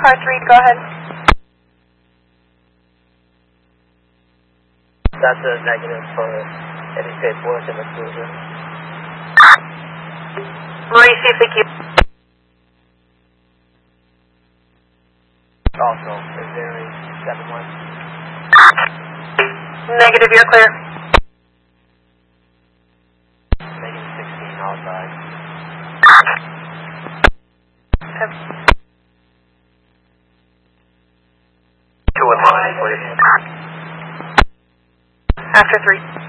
car 3, go ahead. That's a negative for any paperwork in the cruiser. Receive the queue. Also, is there a 7-1? Negative, you're clear. Negative 16 outside. Okay. 2 in line, please. After 3.